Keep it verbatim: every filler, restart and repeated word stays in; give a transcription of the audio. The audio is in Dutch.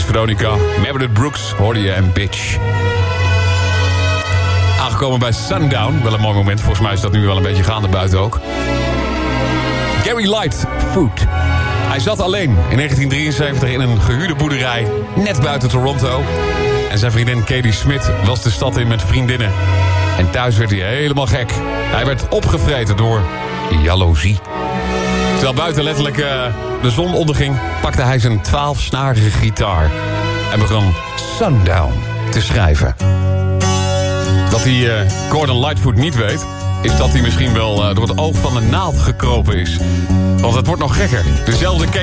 Veronica. Meredith Brooks hoorde je en Bitch. Aangekomen bij Sundown. Wel een mooi moment. Volgens mij is dat nu wel een beetje gaande buiten ook. Gary Lightfoot. Hij zat alleen in negentien drieënzeventig in een gehuurde boerderij net buiten Toronto. En zijn vriendin Katie Smith was de stad in met vriendinnen. En thuis werd hij helemaal gek. Hij werd opgevreten door jaloezie. Terwijl buiten letterlijk uh, de zon onderging, pakte hij zijn twaalfsnarige gitaar en begon Sundown te schrijven. Wat hij uh, Gordon Lightfoot niet weet, is dat hij misschien wel uh, door het oog van de naald gekropen is. Want het wordt nog gekker. Dezelfde